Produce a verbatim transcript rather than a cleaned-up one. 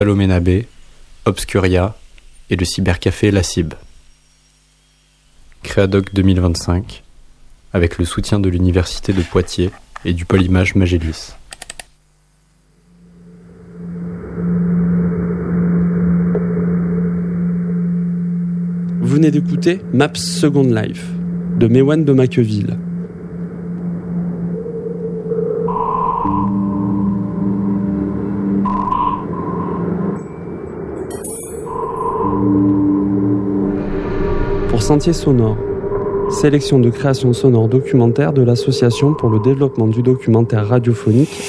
Salomena B, Obscuria et le cybercafé La Cib. Créadoc deux mille vingt-cinq, avec le soutien de l'Université de Poitiers et du Polymage Magélis. Vous venez d'écouter Maps Second Life de Méwan de Maqueville. Pour Sentier Sonore, sélection de créations sonores documentaires de l'Association pour le développement du documentaire radiophonique